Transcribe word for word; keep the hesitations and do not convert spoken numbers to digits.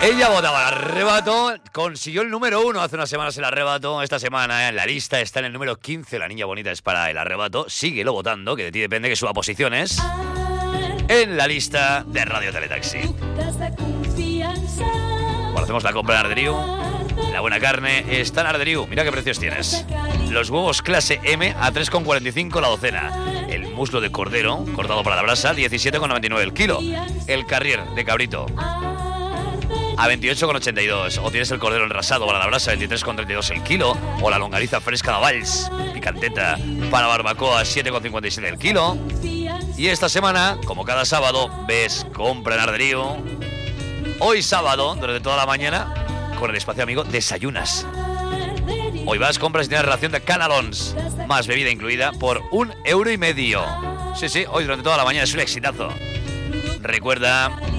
Ella votaba el arrebato, consiguió el número uno hace unas semanas el arrebato. Esta semana en la lista está en el número quince. La niña bonita es para el arrebato. Síguelo votando, que de ti depende que suba posiciones en la lista de Radio Teletaxi. Bueno, hacemos la compra en Arderiu. La buena carne está en Arderiu. Mira qué precios tienes. Los huevos clase M a tres con cuarenta y cinco la docena. El muslo de cordero cortado para la brasa, diecisiete con noventa y nueve el kilo. El carrier de cabrito a veintiocho con ochenta y dos. O tienes el cordero enrasado para la brasa, veintitrés con treinta y dos el kilo. O la longaniza fresca de Valls, picanteta para barbacoa, siete con cincuenta y siete el kilo. Y esta semana, como cada sábado, ves compra en Arderiu. Hoy sábado, durante toda la mañana, con el espacio amigo, desayunas. Hoy vas, compras y tienes ración de canelons, más bebida incluida, por un euro y medio. Sí, sí, hoy durante toda la mañana es un exitazo. Recuerda